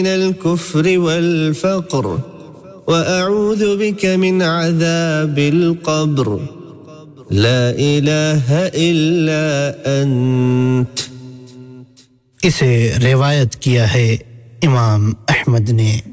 من الكفر والفقر وأعوذ بك من عذاب القبر لا إله إلا أنت। इसे रिवायत किया है इमाम अहमद ने।